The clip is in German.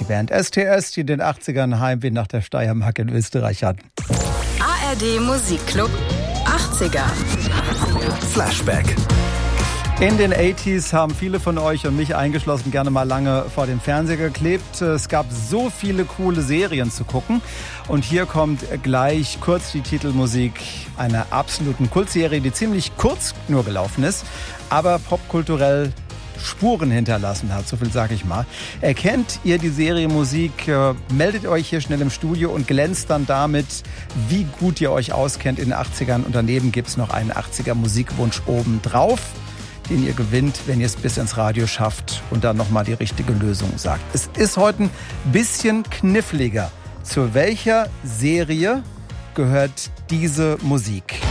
Band STS, die in den 80ern Heimweh nach der Steiermark in Österreich hatten. ARD Musikclub 80er Flashback. In den 80s haben viele von euch und mich eingeschlossen gerne mal lange vor dem Fernseher geklebt. Es gab so viele coole Serien zu gucken. Und hier kommt gleich kurz die Titelmusik einer absoluten Kultserie, die ziemlich kurz nur gelaufen ist, aber popkulturell Spuren hinterlassen hat, so viel sage ich mal. Erkennt ihr die Serie Musik, meldet euch hier schnell im Studio und glänzt dann damit, wie gut ihr euch auskennt in den 80ern. Und daneben gibt es noch einen 80er Musikwunsch oben drauf, den ihr gewinnt, wenn ihr es bis ins Radio schafft und dann nochmal die richtige Lösung sagt. Es ist heute ein bisschen kniffliger. Zu welcher Serie gehört diese Musik?